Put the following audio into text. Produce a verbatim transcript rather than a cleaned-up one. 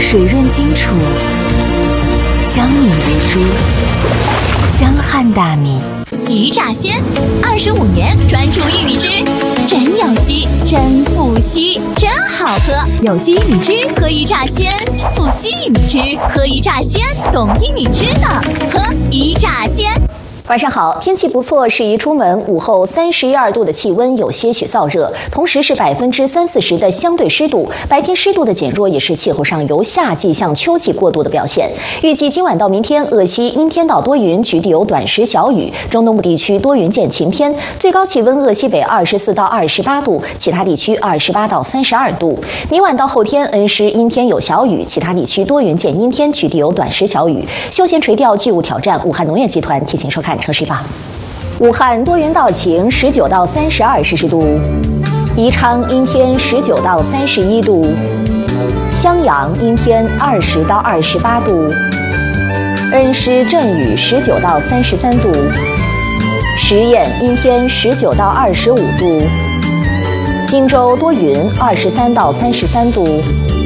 水润荆楚，江米如珠，江汉大米。 一炸鲜，二十五年专注玉米汁，真有机，真富硒，真好喝。有机玉米汁喝一炸鲜，富硒玉米汁喝一炸鲜，懂玉米汁的喝一炸鲜。 晚上好，天气不错，适宜出门。午后三十一二度的气温，有些许燥热，同时是百分之三四十的相对湿度。白天湿度的减弱也是气候上由夏季向秋季过渡的表现。预计今晚到明天，鄂西阴天到多云，局地有短时小雨；中东部地区多云见晴天。最高气温鄂西北二十四到二十八度，其他地区二十八到三十二度。明晚到后天，恩施阴天有小雨，其他地区多云见阴天，局地有短时小雨。休闲垂钓巨物挑战，武汉农业集团提醒收看城市报。武汉多云到晴，十九到三十二摄氏度；宜昌阴天，十九到三十一度；襄阳阴天，二十到二十八度；恩施阵雨，十九到三十三度；十堰阴天，十九到二十五度；荆州多云，二十三到三十三度；